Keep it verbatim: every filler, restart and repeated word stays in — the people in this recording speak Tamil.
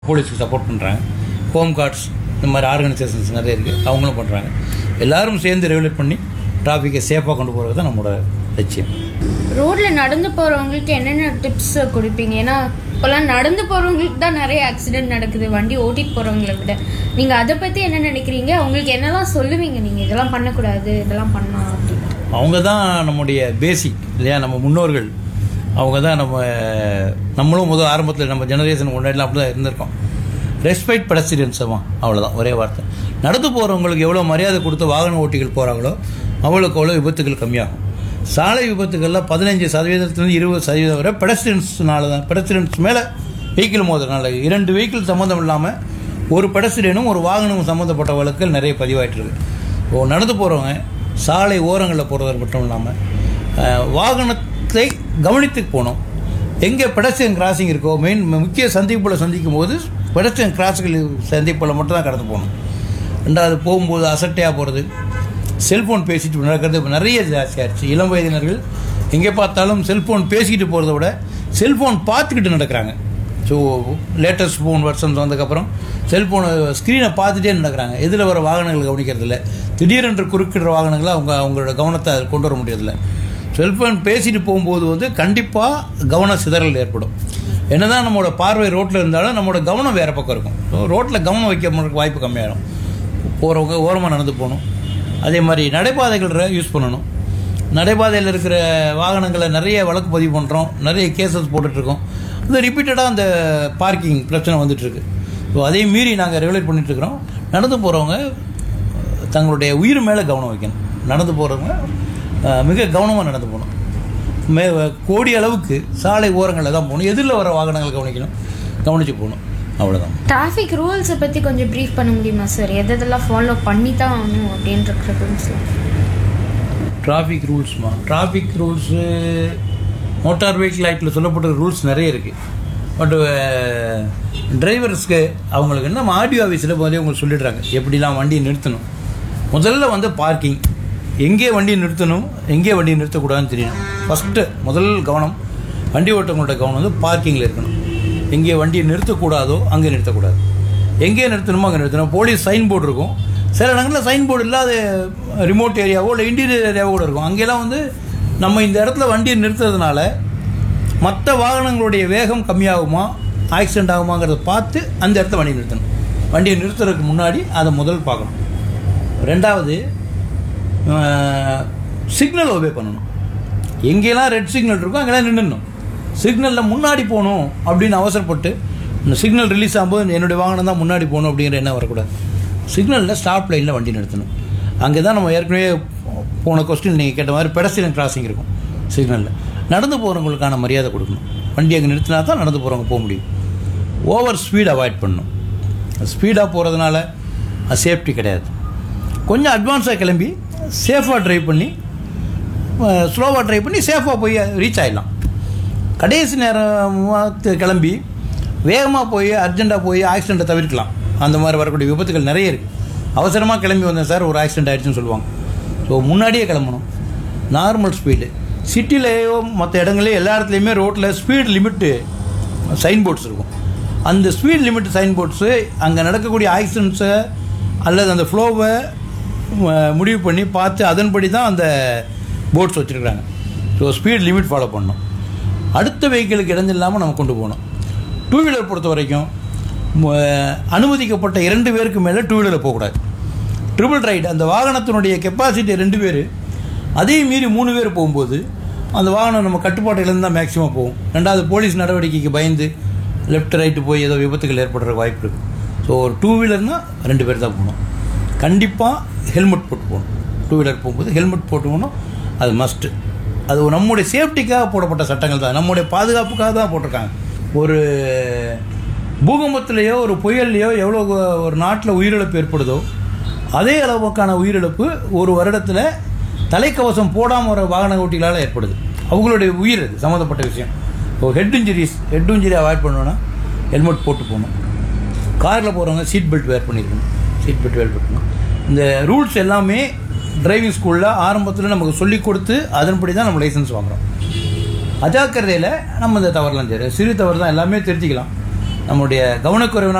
போலீஸுக்கு சப்போர்ட் பண்ணுறாங்க. ஹோம் கார்ட்ஸ் இந்த மாதிரி ஆர்கனைசேஷன்ஸ் நிறைய இருக்குது, அவங்களும் பண்ணுறாங்க. எல்லோரும் சேர்ந்து ரெகுலேட் பண்ணி டிராஃபிக்கை சேஃபாக கொண்டு போகிறது தான் நம்மளோட லட்சியம். ரோட்டில் நடந்து போகிறவங்களுக்கு என்னென்ன டிப்ஸ் கொடுப்பீங்க? ஏன்னா இப்போல்லாம் நடந்து போகிறவங்களுக்கு தான் நிறைய ஆக்சிடென்ட் நடக்குது வண்டி ஓட்டிகிட்டு போகிறவங்களை விட. நீங்கள் அதை பற்றி என்ன நினைக்கிறீங்க? அவங்களுக்கு என்னெல்லாம் சொல்லுவீங்க? நீங்கள் இதெல்லாம் பண்ணக்கூடாது, இதெல்லாம் பண்ணலாம் அப்படின்னு. அவங்க தான் நம்முடைய பேசிக் இல்லையா, நம்ம முன்னோர்கள். அவங்க தான் நம்ம நம்மளும் முதல் ஆரம்பத்தில் நம்ம ஜெனரேஷன் முன்னாடிலாம் அப்படி தான் இருந்திருக்கோம். ரெஸ்பெக்ட் பெடஸ்ட்ரியன்ஸமா, அவ்வளோதான், ஒரே வார்த்தை. நடந்து போகிறவங்களுக்கு எவ்வளோ மரியாதை கொடுத்து வாகன ஓட்டிகள் போகிறாங்களோ அவ்வளோக்கு அவ்வளோ விபத்துகள் கம்மியாகும். சாலை விபத்துகளில் பதினஞ்சு சதவீதத்துலேருந்து இருபது சதவீதம் வரை பெடஸ்ட்ரியன்ஸ்னால தான். பெடஸ்ட்ரியன்ஸ் மேலே வெஹிக்கிள் மோதுறதுனால இரண்டு வெஹிக்கிள் சம்மந்தம் இல்லாமல் ஒரு பெடஸ்ட்ரியனும் ஒரு வாகனமும் சம்மந்தப்பட்ட வழக்குகள் நிறைய பதிவாயிட்டிருக்கு. இப்போ நடந்து போகிறவங்க சாலை ஓரங்களில் போகிறது மட்டும் இல்லாமல் வாகனத்தை கவனித்து போகணும். எங்கே பெடஸ்ட்ரியன் கிராசிங் இருக்கோ, மெயின் முக்கிய சந்திப்புகளை சந்திக்கும் போது பெடஸ்ட்ரியன் கிராஸுகள் சந்திப்புகளை மட்டும் தான் கடந்து போகணும். ரெண்டாவது, போகும்போது அசட்டையாக போகிறது, செல்ஃபோன் பேசிட்டு நடக்கிறது இப்போ நிறைய ஜாஸ்தியாகிடுச்சு. இளம் வயதினர்கள் எங்கே பார்த்தாலும் செல்ஃபோன் பேசிக்கிட்டு போகிறத விட செல்ஃபோன் பார்த்துக்கிட்டு நடக்கிறாங்க. ஸோ லேட்டஸ்ட் ஃபோன் வெர்ஷன்ஸ் வந்ததுக்கப்புறம் செல்ஃபோனை ஸ்க்ரீனை பார்த்துட்டே நடக்கிறாங்க. எதில் வர வாகனங்கள் கவனிக்கிறது இல்லை. திடீரென்று குறுக்கிடுற வாகனங்களை அவங்க அவங்களோட கவனத்தை கொண்டு வர முடியறதில்லை. செல்ஃபோன் பேசிட்டு போகும்போது வந்து கண்டிப்பாக கவன சிதறல் ஏற்படும். என்ன தான் நம்மளோட பார்வை ரோட்டில் இருந்தாலும் நம்மளோட கவனம் வேறு பக்கம் இருக்கும். ஸோ ரோட்டில் கவனம் வைக்க வாய்ப்பு கம்மியாகிடும். போகிறவங்க ஓரமாக நடந்து போகணும். அதே மாதிரி நடைபாதைகள் யூஸ் பண்ணணும். நடைபாதையில் இருக்கிற வாகனங்களை நிறைய வழக்கு பதிவு பண்ணுறோம், நிறைய கேசஸ் போட்டுட்ருக்கோம். அது ரிப்பீட்டடாக அந்த பார்க்கிங் பிரச்சனை வந்துட்டுருக்கு. ஸோ அதையும் மீறி நாங்கள் ரெகுலேட் பண்ணிகிட்ருக்குறோம். நடந்து போகிறவங்க தங்களுடைய உயிர் மேலே கவனம் வைக்கணும். நடந்து போகிறவங்க மிக கவனமாக நடந்து போகணும். மே கோடி அளவுக்கு சாலை ஓரங்களில் தான் போகணும். எதிரில் வர வாகனங்களை கவனிக்கணும், கவனித்து போகணும், அவ்வளோதான். டிராஃபிக் ரூல்ஸை பற்றி கொஞ்சம் ப்ரீஃப் பண்ண முடியுமா சார்? எதெல்லாம் ஃபாலோ பண்ணி தான் ஆகணும் அப்படின்ற ரூல்ஸ்லாம். Traffic ரூல்ஸ்மா traffic rules motor vehicle ஆக்டில் சொல்லப்பட்ட ரூல்ஸ் நிறைய இருக்குது. பட் டிரைவர்ஸ்க்கு அவங்களுக்கு என்ன ஆடியோ ஆஃபீஸில் போதே அவங்களுக்கு சொல்லிடுறாங்க எப்படிலாம் வண்டியை நிறுத்தணும். முதல்ல வந்து பார்க்கிங், எங்கே வண்டியை நிறுத்தணும், எங்கே வண்டியை நிறுத்தக்கூடாதுன்னு தெரியணும். ஃபஸ்ட்டு முதல் கவனம் வண்டி ஓட்டவங்களோட கவனம் வந்து பார்க்கிங்கில் இருக்கணும். எங்கே வண்டியை நிறுத்தக்கூடாதோ அங்கே நிறுத்தக்கூடாது, எங்கே நிறுத்தணுமோ அங்கே நிறுத்தணும். போலீஸ் சைன் போர்டு இருக்கும். சில இடங்களில் சைன் போர்டு இல்லாத ரிமோட் ஏரியாவோ இல்லை இன்டீரியர் ஏரியாவோ கூட இருக்கும். அங்கெல்லாம் வந்து நம்ம இந்த இடத்துல வண்டியை நிறுத்துறதுனால மற்ற வாகனங்களுடைய வேகம் கம்மியாகுமா, ஆக்சிடென்ட் ஆகுமாங்கிறத பார்த்து அந்த இடத்துல வண்டி நிறுத்தணும். வண்டியை நிறுத்துறதுக்கு முன்னாடி அதை முதல் பார்க்கணும். ரெண்டாவது, சிக்னல் ஒபே பண்ணணும். எங்கெல்லாம் ரெட் சிக்னல் இருக்கோ அங்கெல்லாம் நின்றுடணும். சிக்னலில் முன்னாடி போகணும் அப்படின்னு அவசரப்பட்டு இந்த சிக்னல் ரிலீஸ் ஆகும்போது என்னுடைய வாகனம் தான் முன்னாடி போகணும் அப்படிங்கிற எண்ணம் வரக்கூடாது. சிக்னலில் ஸ்டாப் லைனில் வண்டி நிறுத்தணும். அங்கே தான் நம்ம ஏற்கனவே போன கொஸ்டின் நீங்கள் கேட்ட மாதிரி பெடஸ்ட்ரியன் கிராசிங் இருக்கும். சிக்னலில் நடந்து போகிறவங்களுக்கான மரியாதை கொடுக்கணும். வண்டி அங்கே நிறுத்தினா தான் நடந்து போகிறவங்க போக முடியும். ஓவர் ஸ்பீட் அவாய்ட் பண்ணணும். ஸ்பீடாக போகிறதுனால அது சேஃப்டி கிடையாது. கொஞ்சம் அட்வான்ஸாக கிளம்பி சேஃபாக ட்ரைவ் பண்ணி ஸ்லோவாக ட்ரைவ் பண்ணி சேஃபாக போய் ரீச் ஆகிடலாம். கடைசி நேரம் கிளம்பி வேகமாக போய் அர்ஜெண்ட்டாக போய் ஆக்சிடெண்ட்டை தவிர்க்கலாம். அந்த மாதிரி வரக்கூடிய விபத்துகள் நிறைய இருக்குது. அவசரமாக கிளம்பி வந்தேன் சார், ஒரு ஆக்சிடெண்ட் ஆகிடுச்சுன்னு சொல்லுவாங்க. ஸோ முன்னாடியே கிளம்பணும். நார்மல் ஸ்பீடு சிட்டிலேயோ மற்ற இடங்களையோ எல்லா இடத்துலையுமே ரோட்டில் ஸ்பீட் லிமிட்டு சைன் போர்ட்ஸ் இருக்கும். அந்த ஸ்பீட் லிமிட் சைன் போர்ட்ஸு அங்கே நடக்கக்கூடிய ஆக்சிடெண்ட்ஸை அல்லது அந்த ஃப்ளோவை முடிவு பண்ணி பார்த்து அதன்படி தான் அந்த போர்ட்ஸ் வச்சுருக்காங்க. ஸோ ஸ்பீட் லிமிட் ஃபாலோ பண்ணணும். அடுத்த வெஹிக்கிளுக்கு இடைஞ்சில்லாமல் நம்ம கொண்டு போகணும். டூ வீலர் பொறுத்த வரைக்கும் அனுமதிக்கப்பட்ட இரண்டு பேருக்கு மேலே டூ வீலரில் போகக்கூடாது. ட்ரிபிள் ரைடு, அந்த வாகனத்தினுடைய கெப்பாசிட்டி ரெண்டு பேர், அதையும் மீறி மூணு பேர் போகும்போது அந்த வாகனம் நம்ம கட்டுப்பாட்டிலேருந்து தான் மேக்ஸிமம் போகும். ரெண்டாவது, போலீஸ் நடவடிக்கைக்கு பயந்து லெஃப்ட் ரைட்டு போய் ஏதோ விபத்துகள் ஏற்படுற வாய்ப்பு இருக்குது. ஸோ ஒரு டூ வீலர்னால் ரெண்டு பேர் தான் போகணும். கண்டிப்பாக ஹெல்மெட் போட்டு போகணும். டூ வீலர் போகும்போது ஹெல்மெட் போட்டு போகணும், அது மஸ்ட்டு. அது நம்முடைய சேஃப்டிக்காக போடப்பட்ட சட்டங்கள் தான், நம்முடைய பாதுகாப்புக்காக தான் போட்டிருக்காங்க. ஒரு பூகம்பத்திலேயோ ஒரு புயல்லையோ எவ்வளோ ஒரு நாட்டில் உயிரிழப்பு ஏற்படுதோ அதே அளவுக்கான உயிரிழப்பு ஒரு வருடத்தில் தலைக்கவசம் போடாமல் வர வாகன ஓட்டிகளால் ஏற்படுது. அவங்களுடைய உயிர் அது சம்மந்தப்பட்ட விஷயம். இப்போ head injuries head injury avoid பண்ணணுன்னா ஹெல்மெட் போட்டு போகணும். காரில் போகிறவங்க சீட் பெல்ட் வேர் பண்ணியிருக்கணும். சீட் பெல்ட் வேர் பண்ணணும். இந்த ரூல்ஸ் எல்லாமே டிரைவிங் ஸ்கூலில் ஆரம்பத்தில் நமக்கு சொல்லிக் கொடுத்து அதன்படி தான் நம்ம லைசன்ஸ் வாங்குகிறோம். அஜாக்கிரதையில் நம்ம இந்த தவறுலாம் செய்கிறோம். சிறு தவறு தான், எல்லாமே திருத்திக்கலாம். நம்முடைய கவனக்குறைவினால்